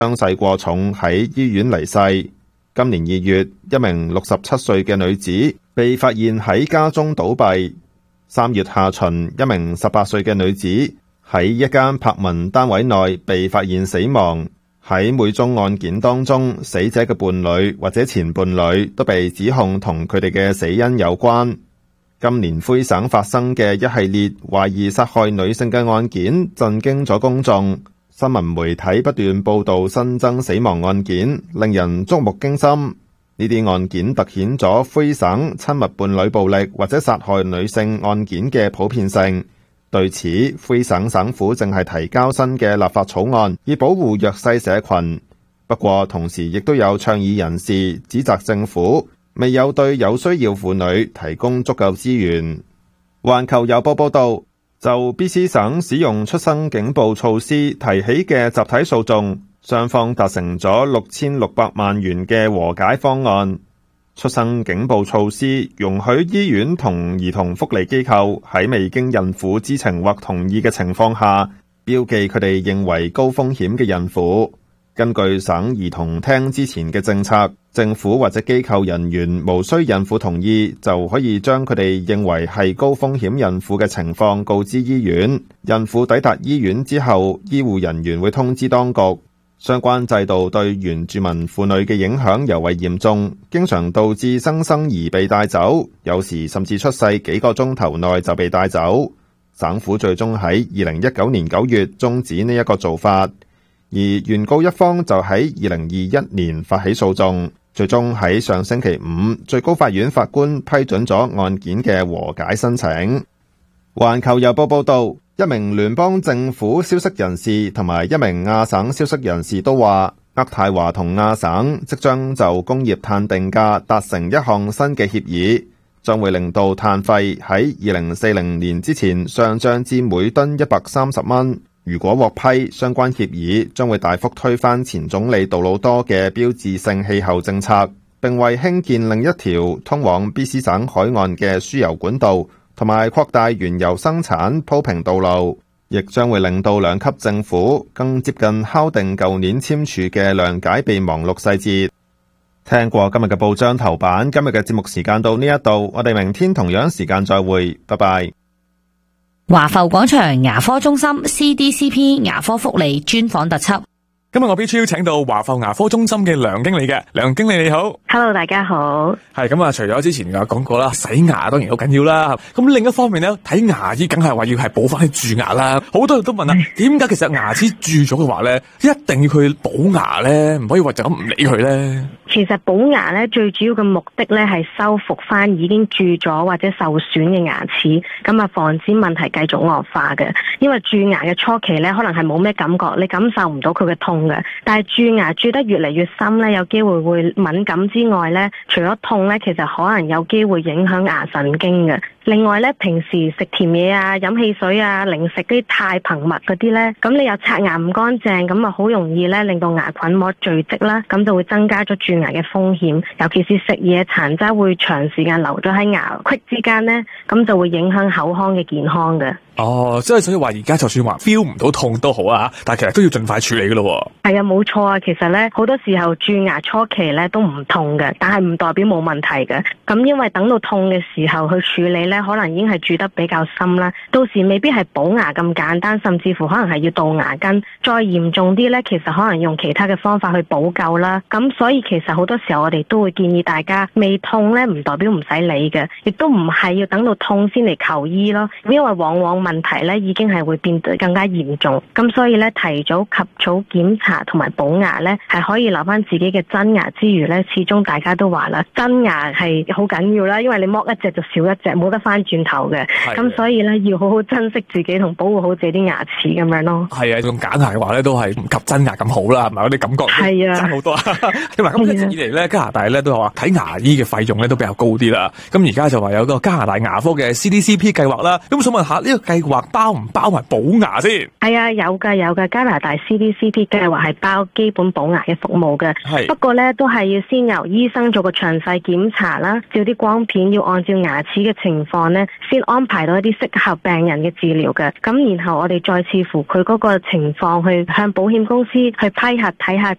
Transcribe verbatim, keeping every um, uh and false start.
傷勢過重喺醫院離世。今年二月，一名六十七歲嘅女子被發現喺家中倒斃。三月下旬，一名十八歲嘅女子喺一間柏文單位內被發現死亡。喺每宗案件當中，死者嘅伴侶或者前伴侶都被指控同佢哋嘅死因有關。今年魁省發生嘅一系列懷疑殺害女性嘅案件震驚咗公眾。新聞媒體不斷報道新增死亡案件，令人觸目驚心。呢啲案件凸顯咗魁省親密伴侶暴力或者殺害女性案件嘅普遍性。對此，魁省省府正係提交新嘅立法草案，以保護弱勢社群。不過，同時亦都有倡議人士指責政府未有對有需要婦女提供足夠資源。環球郵報報道，就 B C 省使用出生警報措施提起嘅集體訴訟，雙方達成咗六千六百萬元嘅和解方案。出生警報措施容許醫院同兒童福利機構喺未經孕婦知情或同意嘅情況下，標記佢哋認為高風險嘅孕婦。根據省兒童廳之前嘅政策，政府或者機構人員無需孕婦同意，就可以將佢哋認為係高風險孕婦嘅情況告知醫院。孕婦抵達醫院之後，醫護人員會通知當局。相關制度對原住民婦女嘅影響尤為嚴重，經常導致新生兒被帶走，有時甚至出世幾個鐘頭內就被帶走。省府最終喺二零一九年九月終止呢一個做法。而原告一方就喺二零二一年發起訴訟，最終喺上星期五，最高法院法官批准咗案件嘅和解申請。環球郵報報道，一名聯邦政府消息人士同埋一名亞省消息人士都話，渥太華同亞省即將就工業碳定價達成一項新嘅協議，將會令到碳費喺二零四零年之前上漲至每噸一百三十蚊。如果獲批，相關協議將會大幅推翻前總理杜魯多嘅標誌性氣候政策，並為興建另一條通往 B C 省海岸嘅輸油管道同埋擴大原油生產鋪平道路，亦將會令到兩級政府更接近敲定舊年簽署嘅諒解備忘錄細節。聽過今日嘅報章頭版，今日嘅節目時間到呢一度，我哋明天同樣時間再會，拜拜。 華埠廣場牙科中心 C D C P 牙科福利專訪特輯。 今日我 B 超請到華埠牙科中心嘅梁經理嘅，梁經理你好。 Hello， 大家好。 係咁啊，除咗之前有講過啦，洗牙當然好緊要啦。咁另一方面咧，睇牙醫梗係話要係補翻啲蛀牙啦。好多人都問啦，點解其實牙齒蛀咗嘅話咧，一定要佢補牙咧，唔可以話就咁唔理佢咧？ 其實補牙咧，最主要嘅目的咧係修復翻已經蛀咗或者受損嘅牙齒，咁啊防止問題繼續惡化嘅。因為蛀牙嘅初期咧，可能係冇咩感覺，你感受唔到佢嘅痛嘅。但係蛀牙蛀得越嚟越深咧，有機會會敏感之外咧，除咗痛咧，其實可能有機會影響牙神經嘅。另外咧，平時食甜嘢啊、飲汽水啊、零食啲太頻密嗰啲咧，咁你又刷牙唔乾淨，咁啊好容易咧令到牙菌膜聚積啦，咁就會增加咗蛀牙嘅風險。尤其是食嘢殘渣會長時間留咗喺牙隙之間咧，咁就會影響口腔嘅健康嘅。 哦，即係所以話而家就算話 feel 唔到痛都好啊，但係其實都要盡快處理噶咯。 係啊，冇錯啊。其實咧好多時候蛀牙初期咧都唔痛嘅，但係唔代表冇問題嘅。咁因為等到痛嘅時候去處理咧，可能已經係蛀得比較深啦，到時未必係補牙咁簡單，甚至乎可能係要杜牙根。再嚴重啲咧，其實可能用其他嘅方法去補救啦。咁所以其實好多時候我哋都會建議大家，未痛咧唔代表唔使理嘅，亦都唔係要等到痛先嚟求醫咯。因為往往問題咧已經係會變得更加嚴重，咁所以咧提早及早檢查同埋補牙咧，係可以留翻自己嘅真牙之餘咧，始終大家都話啦，真牙係好緊要啦，因為你剝一隻就少一隻，冇得翻轉頭嘅。咁所以咧要好好珍惜自己同保護好自己啲牙齒咁樣咯。係啊，用假牙嘅話咧都係唔及真牙咁好啦，係咪？我哋感覺係啊，爭好多。咁啊，咁一直以嚟咧，加拿大咧都話睇牙醫嘅費用咧都比較高啲啦。咁而家就話有個加拿大牙科嘅 C D C P 計劃啦。咁想問下呢個計劃包唔包埋補牙先？ 係啊，有噶有噶，加拿大 C D C P 計劃係包基本補牙嘅服務嘅。 係不過咧，都係要先由醫生做個詳細檢查啦，照啲光片，要按照牙齒嘅情況咧，先安排到一啲適合病人嘅治療嘅。咁然後我哋再視乎佢嗰個情況去向保險公司去批核睇下。